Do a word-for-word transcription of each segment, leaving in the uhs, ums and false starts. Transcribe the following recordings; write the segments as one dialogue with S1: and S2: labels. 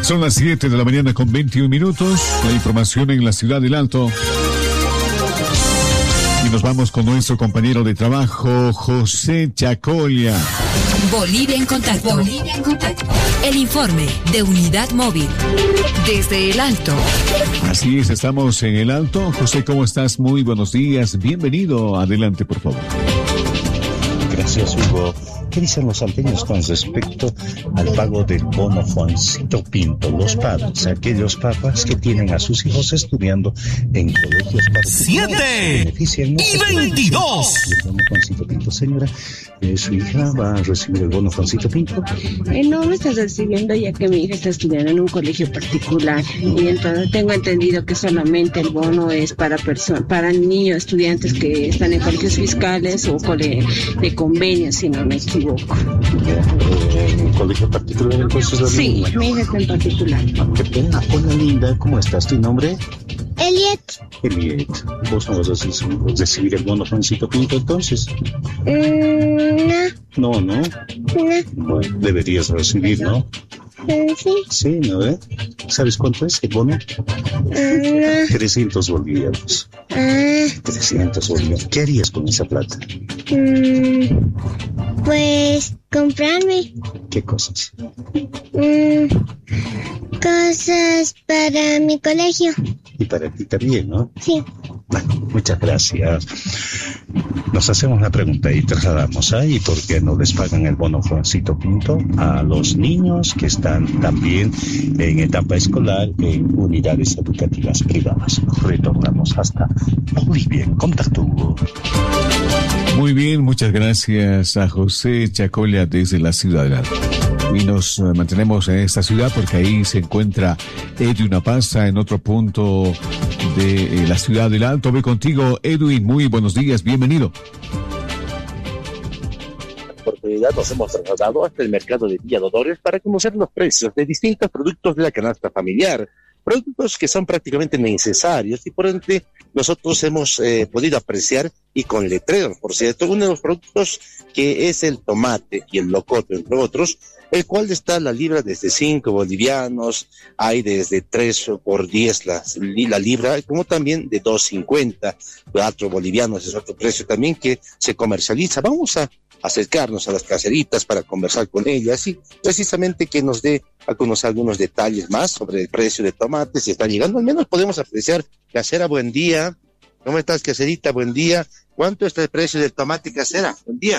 S1: Son las siete de la mañana con veintiún minutos. La información en la ciudad del Alto. Y nos vamos con nuestro compañero de trabajo, José Chacolia.
S2: Bolivia en contacto. Bolivia en contacto. El informe de Unidad Móvil. Desde el Alto.
S1: Así es, estamos en el Alto. José, ¿cómo estás? Muy buenos días. Bienvenido. Adelante, por favor.
S3: Gracias, Hugo. ¿Qué dicen los salteños con respecto al pago del bono Juancito Pinto? Los padres, aquellos papás que tienen a sus hijos estudiando en colegios particulares.
S4: ¡Siete y veintidós!
S3: El bono Juancito Pinto, señora, eh, ¿su hija va a recibir el bono Juancito Pinto?
S5: Eh, no me está recibiendo, ya que mi hija está estudiando en un colegio particular. Y entonces tengo entendido que solamente el bono es para personas, para niños, estudiantes que están en colegios fiscales o cole de convenio, si no me equivoco.
S3: Eh, ¿En un colegio particular entonces la
S5: Sí,
S3: niña?
S5: mi hija está en particular.
S3: Ah, qué pena. Hola, linda, ¿cómo estás? ¿Tu nombre?
S6: Eliet.
S3: Eliet. ¿Vos no vas a recibir el bono Juancito Pinto entonces?
S6: Mm,
S3: No, no.
S6: no, no.
S3: Bueno, deberías recibir, ¿no?
S6: Mm, sí.
S3: Sí, ¿no? ¿Eh? ¿Sabes cuánto es el bono?
S6: Mm,
S3: trescientos bolivianos.
S6: ah,
S3: trescientos bolivianos. ¿Qué harías con esa plata?
S6: mm, pues comprarme
S3: ¿Qué cosas?
S6: mm, cosas para mi colegio.
S3: Y para ti también, ¿no?
S6: Sí.
S3: Bueno, muchas gracias. Nos hacemos la pregunta y trasladamos ahí por qué no les pagan el bono Juancito Pinto a los niños que están también en etapa escolar en unidades educativas privadas. Retornamos hasta Bolivia en contacto, Hugo.
S1: Muy bien, muchas gracias a José Chacolia desde la ciudad del Alto. Y nos eh, mantenemos en esta ciudad porque ahí se encuentra Edwin Apaza en otro punto de eh, la ciudad del Alto. Voy contigo, Edwin. Muy buenos días, bienvenido.
S7: Oportunidad nos hemos trasladado hasta el mercado de Villa Dolores para conocer los precios de distintos productos de la canasta familiar, productos que son prácticamente necesarios y por ende nosotros hemos eh, podido apreciar y con letreros, por cierto, uno de los productos que es el tomate y el locoto, entre otros, el cual está la libra desde cinco bolivianos, hay desde tres por diez la, la libra, como también de dos cincuenta, cuatro bolivianos es otro precio también que se comercializa. Vamos a acercarnos a las caseritas para conversar con ellas y precisamente que nos dé a conocer algunos detalles más sobre el precio de tomates, si está llegando, al menos podemos apreciar. Casera, buen día. ¿Cómo estás, caserita? Buen día. ¿Cuánto está el precio del tomate, casera? Buen día.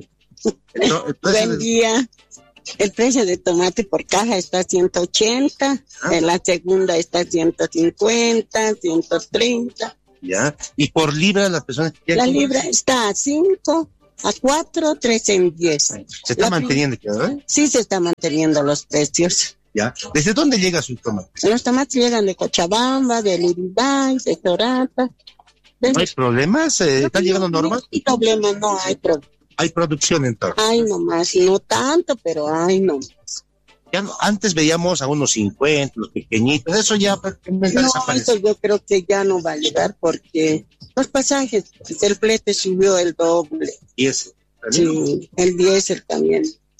S8: El to- el Buen del... día. El precio de tomate por caja está a ciento ochenta, ah. En la segunda está a ciento cincuenta, ciento treinta.
S7: Ya. ¿Y por libra las personas?
S8: La libra está a cinco, a cuatro, tres en diez.
S7: ¿Se está la manteniendo? ¿Eh?
S8: Sí, se está manteniendo los precios.
S7: Ya. ¿Desde dónde llega su tomate?
S8: Los tomates llegan de Cochabamba, de Liribay, de Torata.
S7: De... ¿No hay problemas? ¿Eh? ¿Está no, llegando normal?
S8: No hay problema, no hay problema.
S7: Hay producción entonces.
S8: Ay, nomás, no tanto, pero ay, no.
S7: Ya no, antes veíamos a unos cincuenta, los pequeñitos, eso ya
S8: no, eso yo creo que ya no va a llegar porque los pasajes, el flete subió el doble.
S7: ¿Y ese?
S8: Sí, el diésel también.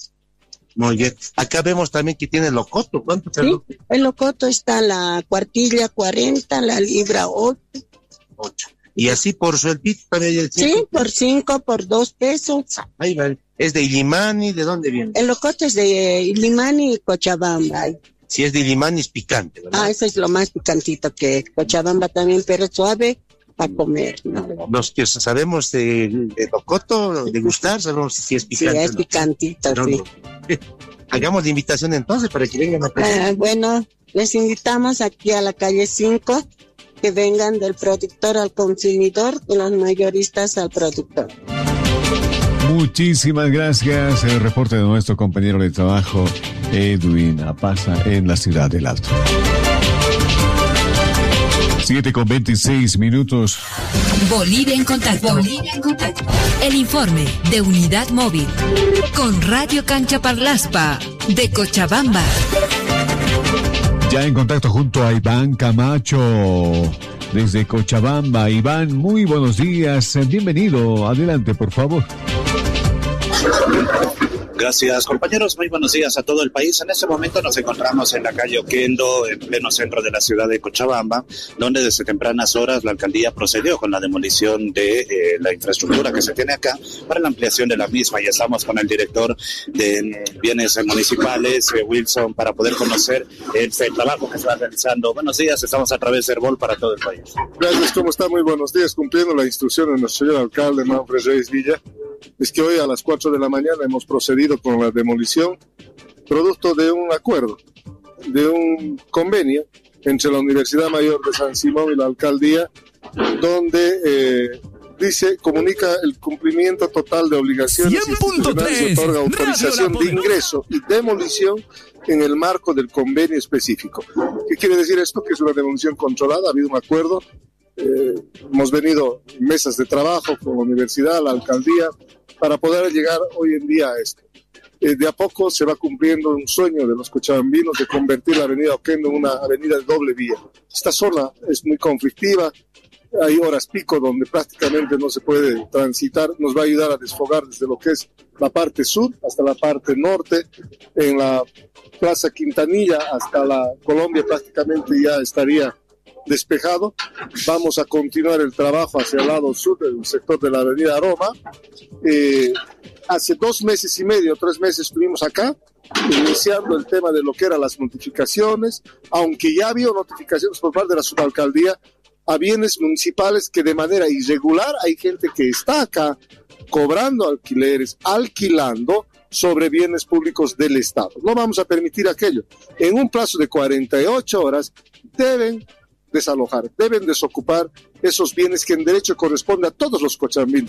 S7: Muy bien. Acá vemos también que tiene locoto. ¿Cuánto?
S8: Sí, el locoto está la cuartilla cuarenta, la libra ocho.
S7: ocho. Y así por sueltito también.
S8: Sí, por cinco, por dos pesos.
S7: Ahí vale. ¿Es de Illimani? ¿De dónde viene?
S8: El locoto es de Illimani y Cochabamba.
S7: Si es de Illimani es picante, ¿verdad?
S8: Ah, eso es lo más picantito que Cochabamba también, pero suave para comer, ¿no?
S7: Los que sabemos de, de locoto, de gustar, sabemos si es picante.
S8: Sí, es picantito, no, sí.
S7: No. Hagamos la invitación entonces para que vengan a
S8: ah, Bueno, les invitamos aquí a la calle cinco. Que vengan del productor al consumidor, de los mayoristas al productor.
S1: Muchísimas gracias. El reporte de nuestro compañero de trabajo, Edwin Apaza, en la ciudad del Alto. siete con veintiséis minutos.
S2: Bolivia en contacto. Bolivia en contacto. El informe de Unidad Móvil con Radio Cancha Parlaspa de Cochabamba.
S1: Ya en contacto junto a Iván Camacho desde Cochabamba. Iván, muy buenos días. Bienvenido. Adelante, por favor.
S9: Gracias, compañeros. Muy buenos días a todo el país. En este momento nos encontramos en la calle Oquendo, en pleno centro de la ciudad de Cochabamba, donde desde tempranas horas la alcaldía procedió con la demolición de eh, la infraestructura que se tiene acá para la ampliación de la misma. Y estamos con el director de bienes municipales, eh, Wilson, para poder conocer el, el trabajo que se va realizando. Buenos días, estamos a través de Herbol para todo el país.
S10: Gracias, ¿cómo está? Muy buenos días. Cumpliendo la instrucción de nuestro señor alcalde, Manfred Reyes Villa, es que hoy a las cuatro de la mañana hemos procedido con la demolición, producto de un acuerdo, de un convenio entre la Universidad Mayor de San Simón y la alcaldía, donde eh, dice, comunica el cumplimiento total de obligaciones institucionales y otorga autorización de ingreso y demolición en el marco del convenio específico. ¿Qué quiere decir esto? Que es una demolición controlada, ha habido un acuerdo. Eh, hemos venido en mesas de trabajo con la universidad, la alcaldía, para poder llegar hoy en día a esto. Eh, de a poco se va cumpliendo un sueño de los cochabambinos de convertir la avenida Oquendo en una avenida de doble vía. Esta zona es muy conflictiva, hay horas pico donde prácticamente no se puede transitar, nos va a ayudar a desfogar desde lo que es la parte sur hasta la parte norte, en la Plaza Quintanilla hasta la Colombia prácticamente ya estaría despejado. Vamos a continuar el trabajo hacia el lado sur del sector de la avenida Roma. Eh, hace dos meses y medio, tres meses estuvimos acá iniciando el tema de lo que eran las notificaciones, aunque ya había notificaciones por parte de la subalcaldía a bienes municipales que de manera irregular hay gente que está acá cobrando alquileres, alquilando sobre bienes públicos del Estado. No vamos a permitir aquello. En un plazo de cuarenta y ocho horas deben desalojar, deben desocupar esos bienes que en derecho corresponde a todos los cochabambinos.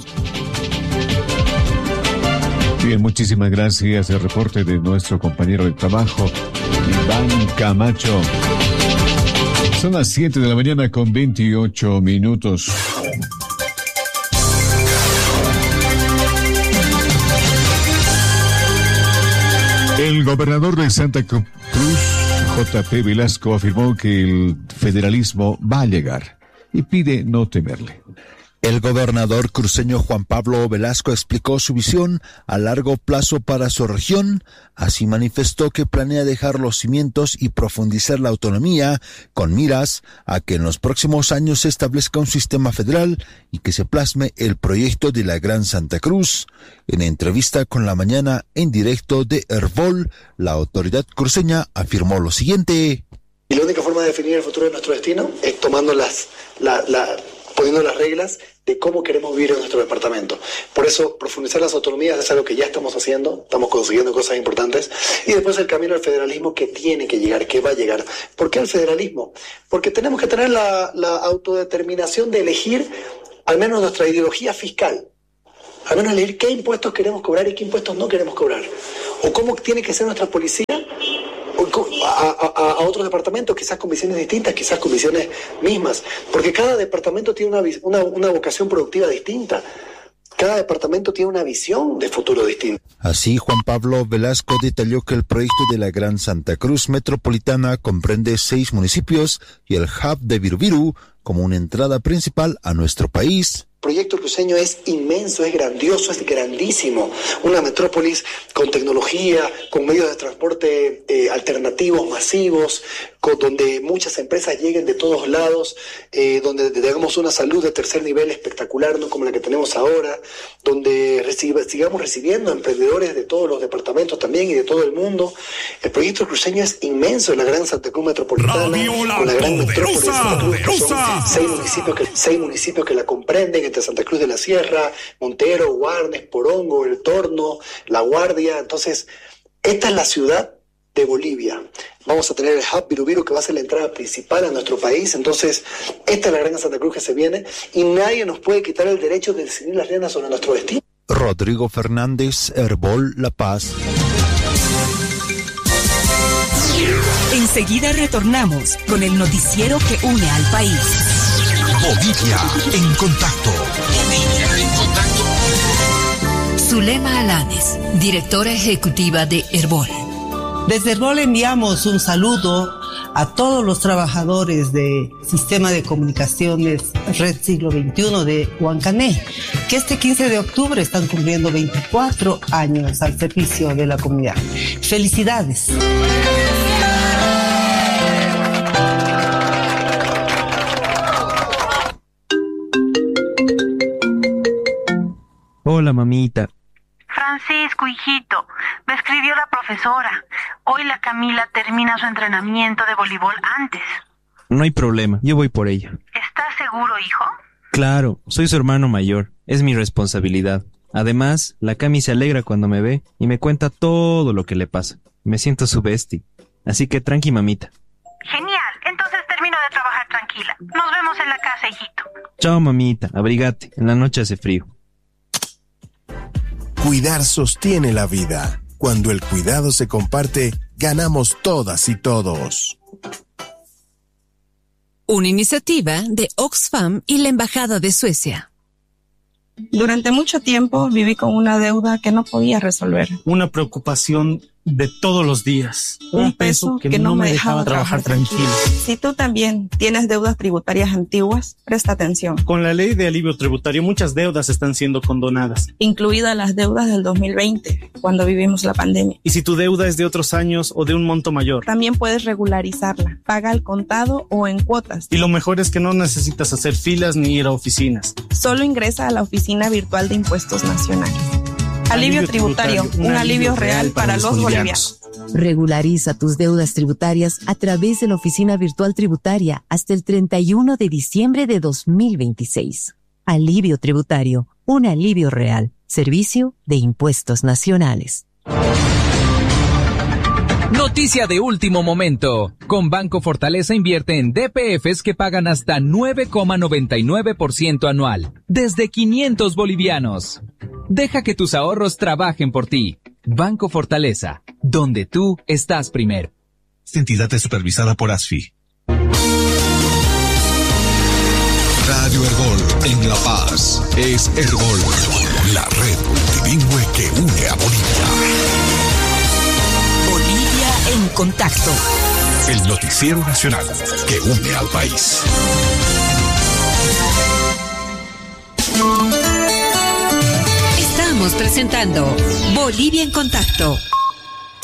S1: Bien, muchísimas gracias. El reporte de nuestro compañero de trabajo, Iván Camacho. Son las siete de la mañana con veintiocho minutos. El gobernador de Santa Cruz, J P Velasco, afirmó que el federalismo va a llegar y pide no temerle.
S11: El gobernador cruceño Juan Pablo Velasco explicó su visión a largo plazo para su región. Así manifestó que planea dejar los cimientos y profundizar la autonomía con miras a que en los próximos años se establezca un sistema federal y que se plasme el proyecto de la Gran Santa Cruz. En entrevista con La Mañana en directo de Herbol, la autoridad cruceña afirmó lo siguiente.
S12: Y la única forma de definir el futuro de nuestro destino es tomando las... La, la... poniendo las reglas de cómo queremos vivir en nuestro departamento. Por eso, profundizar las autonomías es algo que ya estamos haciendo, estamos consiguiendo cosas importantes, y después el camino al federalismo que tiene que llegar, que va a llegar. ¿Por qué el federalismo? Porque tenemos que tener la, la autodeterminación de elegir al menos nuestra ideología fiscal, al menos elegir qué impuestos queremos cobrar y qué impuestos no queremos cobrar, o cómo tiene que ser nuestra policía, A, a, a otros departamentos, quizás con visiones distintas, quizás con visiones mismas, porque cada departamento tiene una, una, una vocación productiva distinta, cada departamento tiene una visión de futuro distinta.
S11: Así, Juan Pablo Velasco detalló que el proyecto de la Gran Santa Cruz Metropolitana comprende seis municipios y el hub de Virubiru como una entrada principal a nuestro país.
S12: El proyecto cruceño es inmenso, es grandioso, es grandísimo. Una metrópolis con tecnología, con medios de transporte eh, alternativos, masivos, con, donde muchas empresas lleguen de todos lados, eh, donde tengamos una salud de tercer nivel espectacular, no como la que tenemos ahora, donde reciba, sigamos recibiendo emprendedores de todos los departamentos también y de todo el mundo. El proyecto cruceño es inmenso, la Gran Santa Cruz Metropolitana, con la gran metrópolis de Santa Cruz, que son seis municipios que, seis municipios que la comprenden, entre Santa Cruz de la Sierra, Montero, Guarnes, Porongo, El Torno, La Guardia. Entonces, esta es la ciudad de Bolivia. Vamos a tener el hub Virubiru, que va a ser la entrada principal a nuestro país. Entonces, esta es la Gran Santa Cruz que se viene y nadie nos puede quitar el derecho de decidir las riendas sobre nuestro destino.
S11: Rodrigo Fernández, Herbol, La Paz.
S2: Enseguida retornamos con el noticiero que une al país.
S4: Bolivia en contacto. Bolivia en contacto.
S2: Zulema Alanes, directora ejecutiva de Herbol.
S13: Desde Herbol enviamos un saludo a todos los trabajadores de Sistema de Comunicaciones Red Siglo veintiuno de Huancané, que este quince de octubre están cumpliendo veinticuatro años al servicio de la comunidad. ¡Felicidades!
S14: Hola, mamita.
S15: Francisco, hijito, me escribió la profesora. Hoy la Camila termina su entrenamiento de voleibol antes.
S14: No hay problema, yo voy por ella.
S15: ¿Estás seguro, hijo?
S14: Claro, soy su hermano mayor, es mi responsabilidad. Además, la Cami se alegra cuando me ve y me cuenta todo lo que le pasa. Me siento su bestie, así que tranqui, mamita.
S15: Genial, entonces termino de trabajar tranquila. Nos vemos en la casa, hijito.
S14: Chao, mamita, abrigate, en la noche hace frío.
S16: Cuidar sostiene la vida. Cuando el cuidado se comparte, ganamos todas y todos.
S2: Una iniciativa de Oxfam y la Embajada de Suecia.
S17: Durante mucho tiempo viví con una deuda que no podía resolver.
S18: Una preocupación de todos los días. Un, un peso, peso que, que no, no me dejaba, dejaba trabajar tranquilo. tranquilo.
S17: Si tú también tienes deudas tributarias antiguas, presta atención.
S18: Con la ley de alivio tributario, muchas deudas están siendo condonadas.
S17: Incluidas las deudas del dos mil veinte, cuando vivimos la pandemia.
S18: Y si tu deuda es de otros años o de un monto mayor,
S17: también puedes regularizarla. Paga al contado o en cuotas.
S18: Y lo mejor es que no necesitas hacer filas ni ir a oficinas.
S17: Solo ingresa a la Oficina Virtual de Impuestos Nacionales. Alivio, alivio tributario, tributario, un alivio real para, para los bolivianos.
S2: Regulariza tus deudas tributarias a través de la Oficina Virtual Tributaria hasta el treinta y uno de diciembre de dos mil veintiséis. Alivio tributario, un alivio real. Servicio de Impuestos Nacionales.
S19: Noticia de último momento. Con Banco Fortaleza invierte en D P Fs que pagan hasta nueve coma noventa y nueve por ciento anual, desde quinientos bolivianos. Deja que tus ahorros trabajen por ti. Banco Fortaleza, donde tú estás primero.
S4: Esta entidad es supervisada por A S F I. Radio Hergol en La Paz es Hergol, la red multilingüe que une a Bolivia.
S2: En contacto.
S4: El noticiero nacional que une al país.
S2: Estamos presentando Bolivia en Contacto.